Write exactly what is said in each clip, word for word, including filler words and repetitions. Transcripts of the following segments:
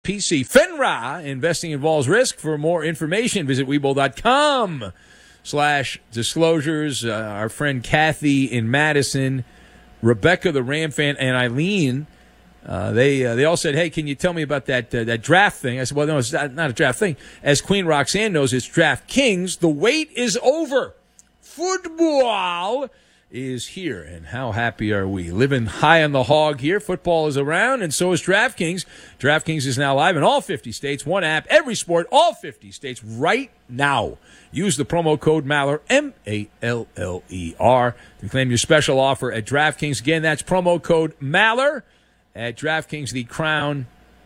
P C FINRA. Investing involves risk. For more information, visit Webull.com slash disclosures. Uh, our friend Kathy in Madison, Rebecca, the Ram fan, and Eileen, uh, they uh, they all said, hey, can you tell me about that uh, that draft thing? I said, well, no, it's not, not a draft thing. As Queen Roxanne knows, it's DraftKings. The wait is over. Football is here, and how happy are we? Living high on the hog here. Football is around, and so is DraftKings. DraftKings is now live in all fifty states. One app, every sport, all fifty states right now. Use the promo code Maller, M A L L E R, to claim your special offer at DraftKings. Again, that's promo code Maller at DraftKings. The crown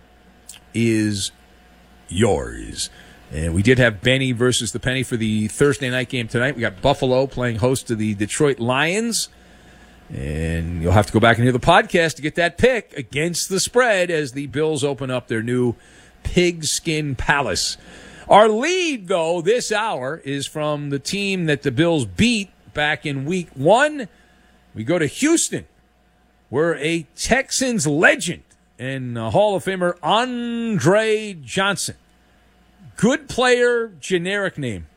is yours. And we did have Benny versus the Penny for the Thursday night game tonight. We got Buffalo playing host to the Detroit Lions. And you'll have to go back and hear the podcast to get that pick against the spread as the Bills open up their new Pigskin Palace. Our lead, though, this hour is from the team that the Bills beat back in week one. We go to Houston, where a Texans legend and Hall of Famer Andre Johnson, good player, generic name.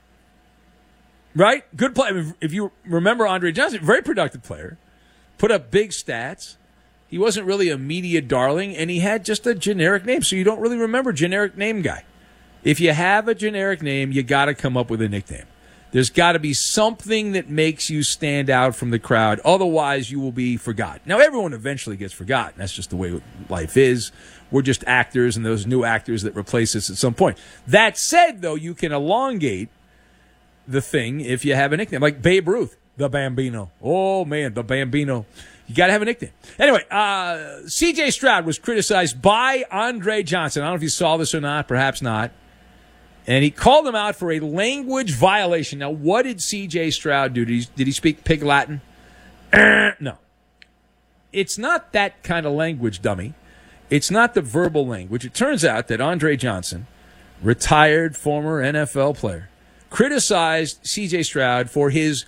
Right? Good player. If you remember Andre Johnson, very productive player. Put up big stats. He wasn't really a media darling, and he had just a generic name, so you don't really remember generic name guy. If you have a generic name, you got to come up with a nickname. There's got to be something that makes you stand out from the crowd. Otherwise, you will be forgotten. Now, everyone eventually gets forgotten. That's just the way life is. We're just actors and those new actors that replace us at some point. That said, though, you can elongate the thing if you have a nickname. Like Babe Ruth, the Bambino. Oh, man, the Bambino. You got to have a nickname. Anyway, uh, C J Stroud was criticized by Andre Johnson. I don't know if you saw this or not. Perhaps not. And he called him out for a language violation. Now, what did C J Stroud do? Did he, did he speak Pig Latin? Uh, no. It's not that kind of language, dummy. It's not the verbal language. It turns out that Andre Johnson, retired former N F L player, criticized C J Stroud for his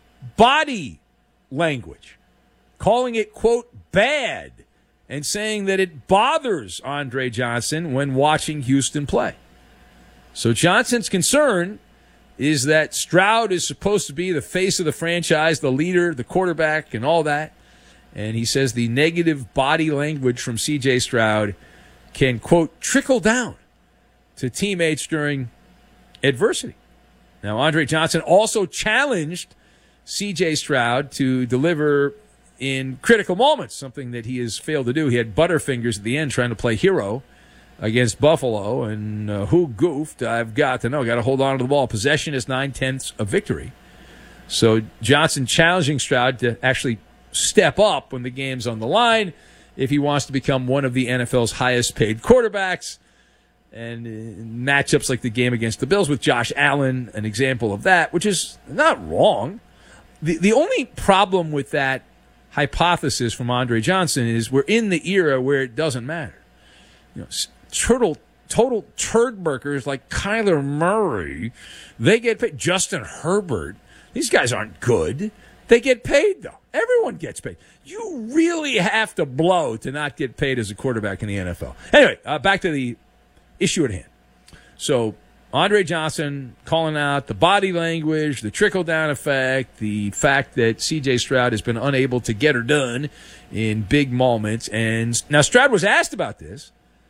body language, calling it, quote, bad, and saying that it bothers Andre Johnson when watching Houston play. So Johnson's concern is that Stroud is supposed to be the face of the franchise, the leader, the quarterback, and all that. And he says the negative body language from C J Stroud can, quote, trickle down to teammates during adversity. Now, Andre Johnson also challenged C J Stroud to deliver in critical moments, something that he has failed to do. He had butterfingers at the end trying to play hero against Buffalo, and uh, who goofed? I've got to know. Got to hold on to the ball. Possession is nine-tenths of victory. So Johnson challenging Stroud to actually step up when the game's on the line if he wants to become one of the N F L's highest-paid quarterbacks. And uh, matchups like the game against the Bills with Josh Allen, an example of that, which is not wrong. The, the only problem with that hypothesis from Andre Johnson is we're in the era where it doesn't matter. You know, Total, total turdburkers like Kyler Murray, they get paid. Justin Herbert, these guys aren't good. They get paid, though. Everyone gets paid. You really have to blow to not get paid as a quarterback in the N F L. Anyway, uh, back to the issue at hand. So, Andre Johnson calling out the body language, the trickle-down effect, the fact that C J Stroud has been unable to get her done in big moments. And now Stroud was asked about this.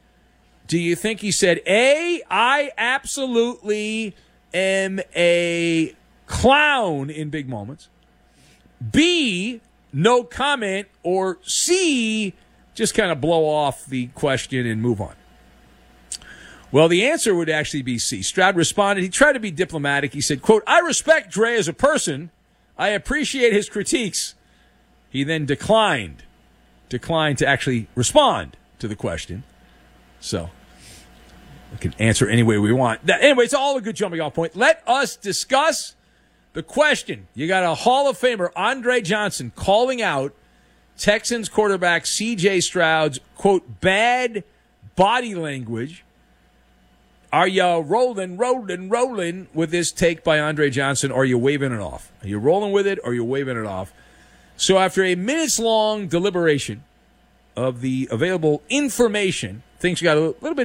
Do you think he said, A, I absolutely am a clown in big moments, B, no comment, or C, just kind of blow off the question and move on? Well, the answer would actually be C. Stroud responded. He tried to be diplomatic. He said, quote, I respect Dre as a person. I appreciate his critiques. He then declined, declined to actually respond to the question. So, we can answer any way we want. Anyway, it's all a good jumping off point. Let us discuss the question. You got a Hall of Famer, Andre Johnson, calling out Texans quarterback C J Stroud's, quote, bad body language. Are you rolling, rolling, rolling with this take by Andre Johnson, or are you waving it off? Are you rolling with it, or are you waving it off? So after a minutes-long deliberation of the available information, things got a little bit